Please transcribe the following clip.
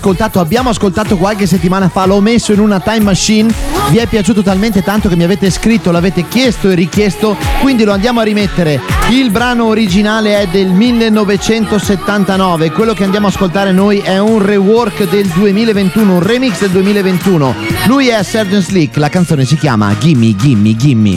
abbiamo ascoltato qualche settimana fa, l'ho messo in una time machine, vi è piaciuto talmente tanto che mi avete scritto, l'avete chiesto e richiesto, quindi lo andiamo a rimettere. Il brano originale è del 1979, quello che andiamo a ascoltare noi è un rework del 2021, un remix del 2021. Lui è Sergeant Slick, la canzone si chiama Gimme Gimme Gimme.